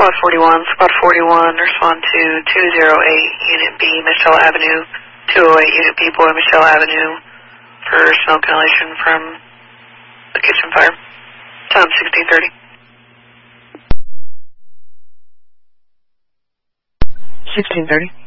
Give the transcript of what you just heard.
Squad 41, respond to 208 Unit B, Michelle Avenue, 208 Unit B, Boy, Michelle Avenue, for smoke inhalation from the kitchen fire. Time 16:30. 16:30.